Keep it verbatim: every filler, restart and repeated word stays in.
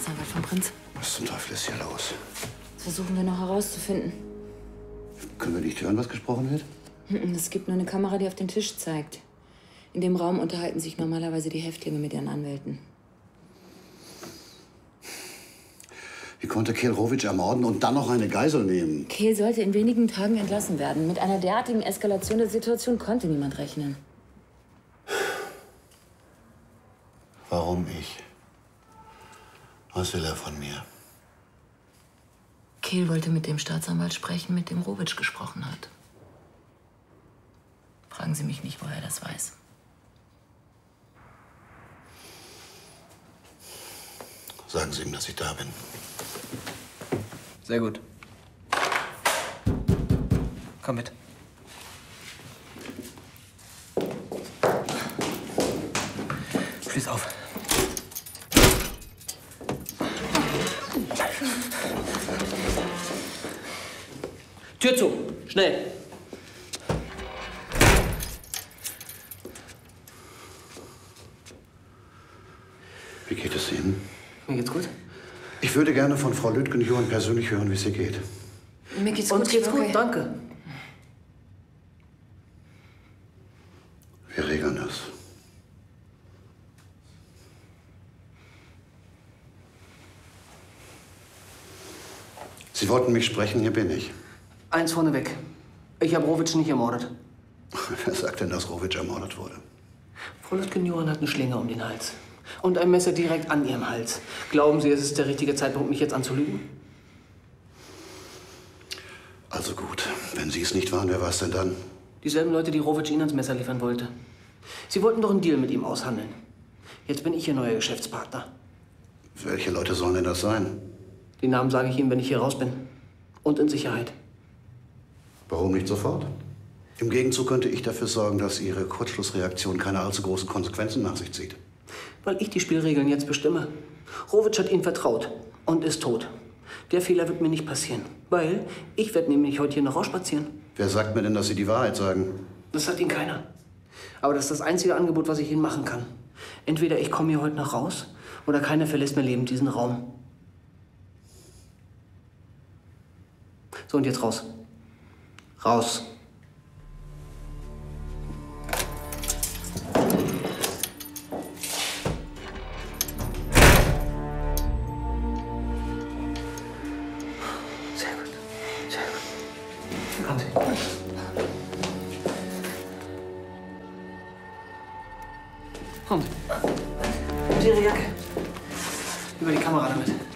Staatsanwalt vom Prinz. Was zum Teufel ist hier los? Das versuchen wir noch herauszufinden. Können wir nicht hören, was gesprochen wird? Es gibt nur eine Kamera, die auf den Tisch zeigt. In dem Raum unterhalten sich normalerweise die Häftlinge mit ihren Anwälten. Wie konnte Kehl-Rovitsch ermorden und dann noch eine Geisel nehmen? Kehl sollte in wenigen Tagen entlassen werden. Mit einer derartigen Eskalation der Situation konnte niemand rechnen. Warum ich? Was will er von mir? Kehl wollte mit dem Staatsanwalt sprechen, mit dem Rovitsch gesprochen hat. Fragen Sie mich nicht, woher er das weiß. Sagen Sie ihm, dass ich da bin. Sehr gut. Komm mit. Schließ auf. Tür zu. Schnell. Wie geht es Ihnen? Mir geht's gut. Ich würde gerne von Frau Lütgen-Johann persönlich hören, wie es ihr geht. Mir geht's Uns gut. geht's okay. gut, danke. Wir regeln das. Sie wollten mich sprechen, hier bin ich. Eins vorneweg. Ich habe Rovitsch nicht ermordet. Wer sagt denn, dass Rovitsch ermordet wurde? Frau Lütgen-Johann hat eine Schlinge um den Hals. Und ein Messer direkt an ihrem Hals. Glauben Sie, es ist der richtige Zeitpunkt, mich jetzt anzulügen? Also gut, wenn Sie es nicht waren, wer war es denn dann? Dieselben Leute, die Rovitsch Ihnen ans Messer liefern wollte. Sie wollten doch einen Deal mit ihm aushandeln. Jetzt bin ich Ihr neuer Geschäftspartner. Welche Leute sollen denn das sein? Die Namen sage ich Ihnen, wenn ich hier raus bin. Und in Sicherheit. Warum nicht sofort? Im Gegenzug könnte ich dafür sorgen, dass Ihre Kurzschlussreaktion keine allzu großen Konsequenzen nach sich zieht. Weil ich die Spielregeln jetzt bestimme. Rovitsch hat Ihnen vertraut und ist tot. Der Fehler wird mir nicht passieren. Weil ich werde nämlich heute hier noch rausspazieren. Wer sagt mir denn, dass Sie die Wahrheit sagen? Das sagt Ihnen keiner. Aber das ist das einzige Angebot, was ich Ihnen machen kann. Entweder ich komme hier heute noch raus oder keiner verlässt mehr lebend diesen Raum. So, und jetzt raus. Raus. Sehr gut. Sehr gut. Kommen Sie. Kommen Sie. Und Ihre Jacke. Über die Kamera damit.